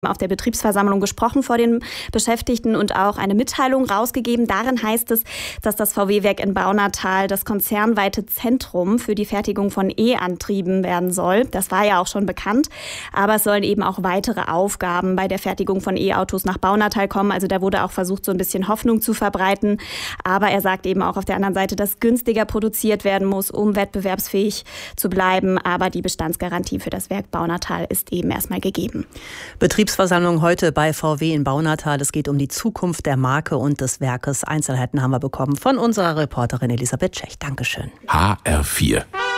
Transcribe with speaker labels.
Speaker 1: auf der Betriebsversammlung gesprochen vor den Beschäftigten und auch eine Mitteilung rausgegeben. Darin heißt es, dass das VW-Werk in Baunatal das konzernweite Zentrum für die Fertigung von E-Antrieben werden soll. Das war ja auch schon bekannt, aber es sollen eben auch weitere Aufgaben bei der Fertigung von E-Autos nach Baunatal kommen. Also da wurde auch versucht, so ein bisschen Hoffnung zu verbreiten. Aber er sagt eben auch auf der anderen Seite, dass günstiger produziert werden muss, um wettbewerbsfähig zu bleiben. Aber die Bestandsgarantie für das Werk Baunatal ist eben erstmal gegeben.
Speaker 2: Betriebsversammlung heute bei VW in Baunatal. Es geht um die Zukunft der Marke und des Werkes. Einzelheiten haben wir bekommen von unserer Reporterin Elisabeth Schech. Dankeschön.
Speaker 3: HR4